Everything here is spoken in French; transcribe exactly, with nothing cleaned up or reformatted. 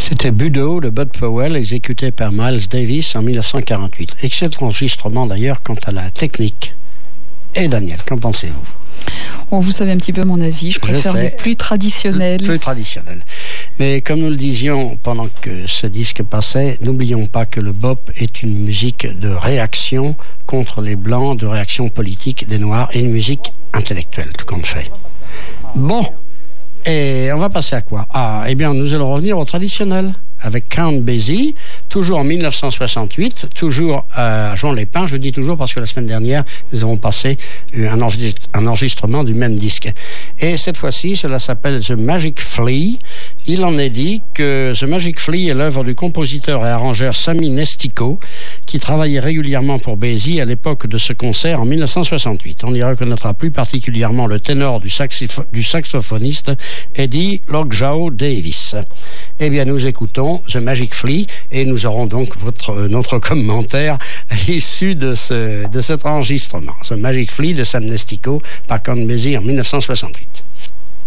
C'était Budo de Bud Powell, exécuté par Miles Davis en dix-neuf cent quarante-huit. Excellent enregistrement d'ailleurs quant à la technique. Et Daniel, qu'en pensez-vous? Oh, vous savez un petit peu mon avis, je préfère je les plus traditionnels. Plus traditionnels. Mais comme nous le disions pendant que ce disque passait, n'oublions pas que le bop est une musique de réaction contre les Blancs, de réaction politique des Noirs, et une musique intellectuelle, tout compte fait. Bon, et on va passer à quoi? Ah, eh bien, nous allons revenir au traditionnel, avec Count Basie, toujours en dix-neuf cent soixante-huit, toujours à Juan-les-Pins. Je dis toujours parce que la semaine dernière, nous avons passé un, enregistre, un enregistrement du même disque. Et cette fois-ci, cela s'appelle The Magic Flea. Il en est dit que The Magic Flea est l'œuvre du compositeur et arrangeur Sammy Nestico, qui travaillait régulièrement pour Basie à l'époque de ce concert en dix-neuf cent soixante-huit. On y reconnaîtra plus particulièrement le ténor du, saxif- du saxophoniste Eddie Logjao Davis. Eh bien, nous écoutons The Magic Flea et nous aurons donc votre, notre commentaire issu de, ce, de cet enregistrement. The Magic Flea de Sam Nestico par Count Basie en dix-neuf cent soixante-huit.